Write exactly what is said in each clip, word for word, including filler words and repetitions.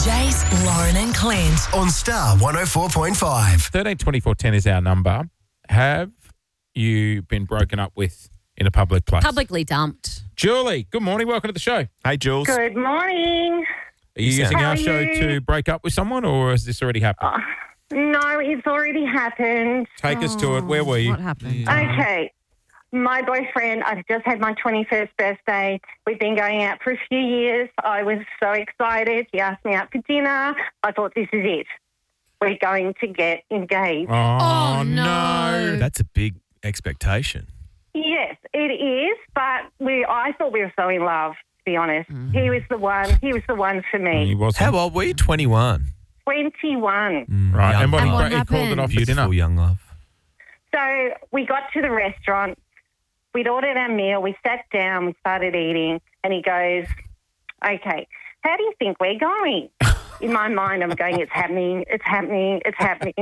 Jace, Lauren and Clint. On Star one oh four point five. thirteen twenty-four ten is our number. Have you been broken up with in a public place? Publicly dumped. Julie, good morning. Welcome to the show. Hey, Jules. Good morning. Are you using How our are show you? to break up with someone, or has this already happened? Oh, no, it's already happened. Take us to it. Where were you? What happened? Okay. My boyfriend, I've just had my twenty-first birthday. We've been going out for a few years. I was so excited. He asked me out for dinner. I thought, this is it. We're going to get engaged. Oh, Oh, no. That's a big expectation. Yes, it is, but we. I thought we were so in love, to be honest. He was the one. He was the one for He me. wasn't. How old were you? twenty-one. twenty-one. Right. Young And what, And he, what he called it happened? off for Beautiful dinner. young love. So we got to the restaurant. We'd ordered our meal. We sat down. We started eating. And he goes, okay, how do you think we're going? In my mind, I'm going, it's happening, it's happening, it's happening.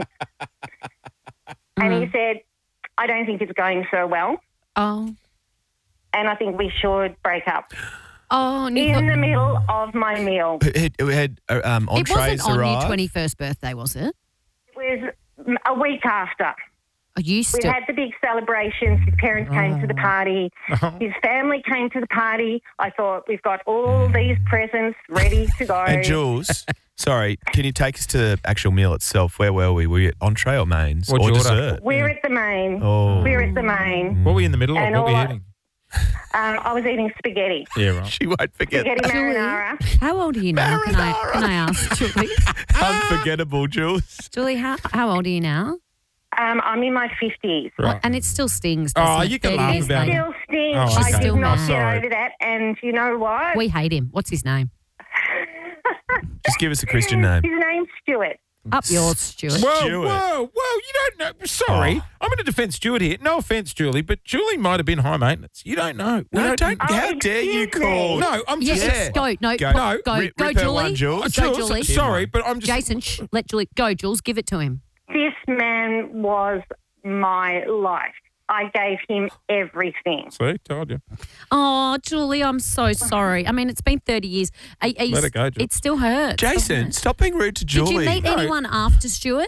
And he said, I don't think it's going so well. Oh. And I think we should break up. Oh, and you In thought- the middle of my meal. It, it had uh, um, it entrees wasn't on arrived. your twenty-first birthday, was it? It was a week after. Oh, you We still. had the big celebrations. His parents came to the party. His family came to the party. I thought, we've got all these presents ready to go. And Jules, sorry, can you take us to the actual meal itself? Where were we? Were you at entree or mains What'd or you order? dessert? We're at the main. Oh. We're at the main. What were you in the middle of? And What were you all I- eating? Um, I was eating spaghetti. Yeah, right. She won't forget. Spaghetti that. marinara. How old are you now? Can I, can I ask, Julie? Unforgettable, Jules. Julie, how, how old are you now? Um, I'm in my fifties. Right. And it still stings. Oh, doesn't it? you can thirty laugh years about it. later. Still stinks. Oh, I okay. did Still not mad. get Sorry. over that. And you know what? We hate him. What's his name? Just give us a Christian name. His name's Stuart. Up yours, Stuart. Whoa, Stuart. whoa, whoa, you don't know. Sorry. Oh. I'm going to defend Stuart here. No offence, Julie, but Julie might have been high maintenance. You don't know. We No, don't. Oh, How dare you excuse call? me. No, I'm Yes, just... Yeah. go. No, Go. go, go, Rip- go rip her Julie. one, Jules. Uh, Go, Jules, Julie. sorry, but I'm just... Jason, shh, let Julie go. Jules, give it to him. This man was my life. I gave him everything. See, told you. Oh, Julie, I'm so sorry. I mean, it's been thirty years. Are, are you Let s- it go, Jules. It still hurts. doesn't Jason, it? stop being rude to Did Julie. you meet No. anyone after Stuart?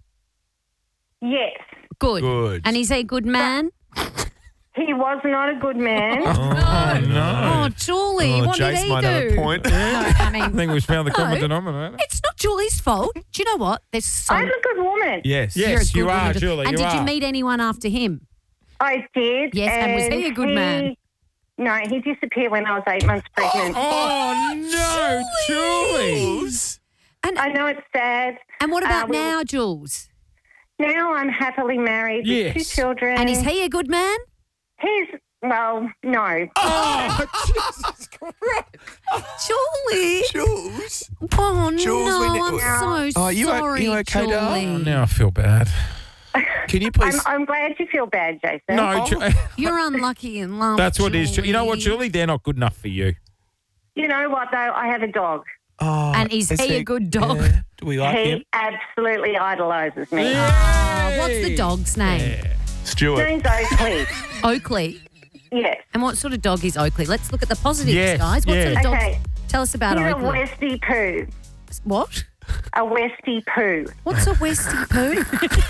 Yes. Good. Good. And is he a good man? He was not a good man. Oh, no. Oh, Julie, Oh, what did Jace he might do? have a point. No, I I mean, think we've found the common No. denominator. it's not Julie's fault. Do you know what? There's so I'm a good woman. Yes. Yeah. You're a Yes, good you are, woman. Julie, And you did are. you meet anyone after him? I did. Yes, and was he a good he- man? No, he disappeared when I was eight months pregnant. Oh, no, Julie. Jules. And I know it's sad. and what about Uh, we- now, Jules? Now I'm happily married with Yes. two children. And is he a good man? He's, well, no. Oh, Jesus Christ. Julie. Jules. Oh, Jules, no, we ne- I'm so Oh, you o- sorry, you okay, Julie. darling? Now I feel bad. Can you I'm, please? I'm glad you feel bad, Jason. No, Ju- You're unlucky in love. that's what it is. Julie. You know what, Julie? They're not good enough for you. You know what, though? I have a dog. Oh, And is he a good dog? Yeah. Do we like he him? absolutely idolises me. Ah, what's the dog's name? Stuart. Name's Oakley. Oakley. Yes. And what sort of dog is Oakley? Let's look at the positives, Yes, guys. What yes. sort of dog? Okay. Tell us about He's a Oakley. Westie poo. What? A Westie poo. What's a Westie poo?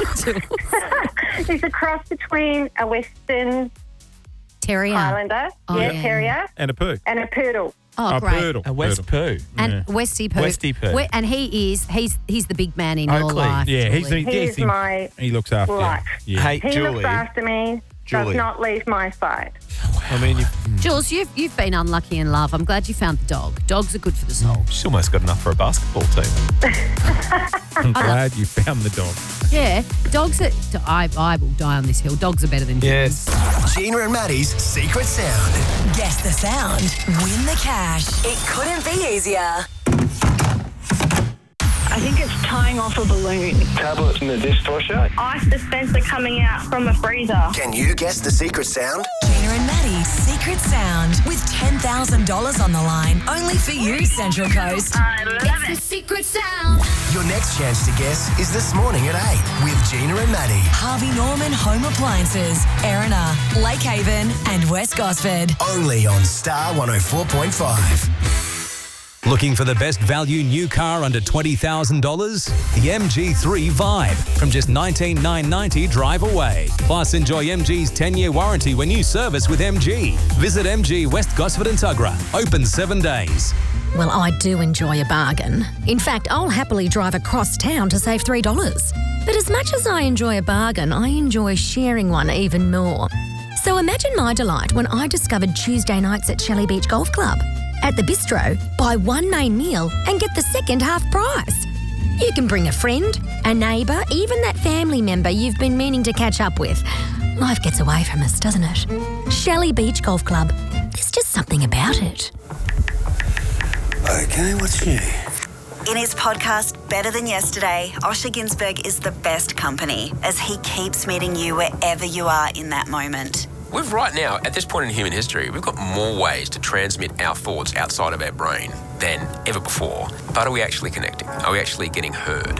He's a cross between a Western Terrier. Highlander, Oh, yeah, yeah. terrier, And a poo. and a poodle. Oh, a great. poodle. A West Poodle. Poo. And Yeah. Westie poo. Westie poo. We- and he is, he's he's the big man in your Oakley. life. Yeah, he's Julie. the, He yes, is he, my he looks after life. you. Yeah. Hey, He Julie. looks after me, Julie. does not leave my side. I mean, you Jules, you've, you've been unlucky in love. I'm glad you found the dog. Dogs are good for the soul. she's almost got enough for a basketball team. I'm glad you found the dog. Yeah, dogs are, I, I will die on this hill. Dogs are better than humans. Yes. Gina and Maddie's secret sound. Guess the sound. Win the cash. It couldn't be easier. I think it's tying off a balloon. Tablets in the dishwasher. Ice dispenser coming out from a freezer. Can you guess the secret sound? Gina and Maddie's secret sound with ten thousand dollars on the line. Only for you, Central Coast. I love it. Secret sound. Your next chance to guess is this morning at eight with Gina and Maddie. Harvey Norman Home Appliances, Erina, Lake Haven, and West Gosford. Only on Star one oh four point five. Looking for the best value new car under twenty thousand dollars? The M G three Vibe from just nineteen thousand nine hundred ninety dollars drive away. Plus, enjoy M G's ten-year warranty when you service with M G. Visit M G West Gosford and Tuggerah. Open seven days. Well, I do enjoy a bargain. In fact, I'll happily drive across town to save three dollars. But as much as I enjoy a bargain, I enjoy sharing one even more. So imagine my delight when I discovered Tuesday nights at Shelley Beach Golf Club. At the bistro, buy one main meal and get the second half price. You can bring a friend, a neighbour, even that family member you've been meaning to catch up with. Life gets away from us, doesn't it? Shelley Beach Golf Club. There's just something about it. Okay, what's new? In his podcast, Better Than Yesterday, Osher Ginsberg is the best company as he keeps meeting you wherever you are in that moment. We've right now, at this point in human history, we've got more ways to transmit our thoughts outside of our brain than ever before. But are we actually connecting? Are we actually getting heard?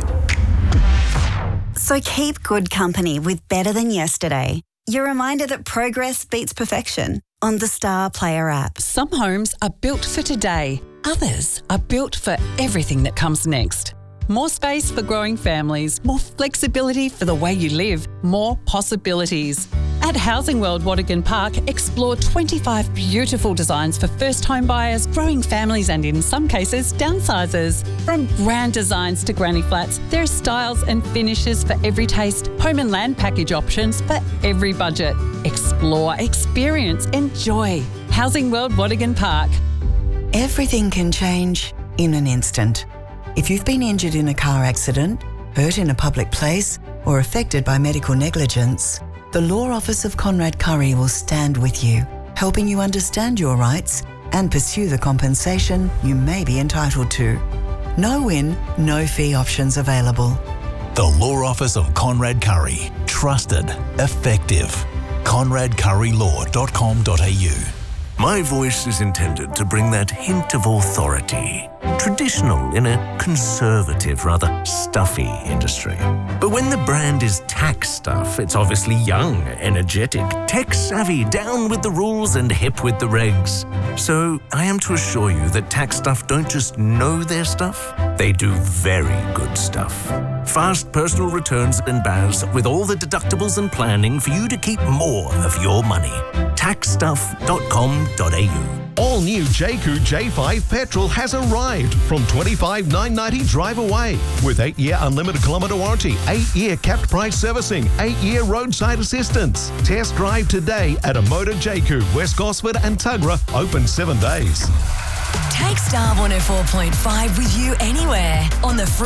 So keep good company with Better Than Yesterday. Your reminder that progress beats perfection on the Star Player app. Some homes are built for today. Others are built for everything that comes next. More space for growing families, more flexibility for the way you live, more possibilities. At Housing World Watergan Park, explore twenty-five beautiful designs for first home buyers, growing families and, in some cases, downsizers. From grand designs to granny flats, there are styles and finishes for every taste, home and land package options for every budget. Explore, experience, enjoy. Housing World Watergan Park. Everything can change in an instant. If you've been injured in a car accident, hurt in a public place, or affected by medical negligence, the Law Office of Conrad Curry will stand with you, helping you understand your rights and pursue the compensation you may be entitled to. No win, no fee options available. The Law Office of Conrad Curry. Trusted. Effective. conrad curry law dot com dot a u. My voice is intended to bring that hint of authority. Traditional in a conservative, rather stuffy industry. But when the brand is tax stuff, it's obviously young, energetic, tech-savvy, down with the rules and hip with the regs. So I am to assure you that tax stuff don't just know their stuff, they do very good stuff. Fast personal returns and B A S with all the deductibles and planning for you to keep more of your money. tax stuff dot com dot a u. All new J Q J five petrol has arrived from twenty-five thousand nine hundred ninety dollars drive away with eight-year unlimited kilometre warranty, eight-year capped price servicing, eight-year roadside assistance. Test drive today at a Motor J Q, West Gosford and Tuggerah, open seven days. Take Star one oh four point five with you anywhere.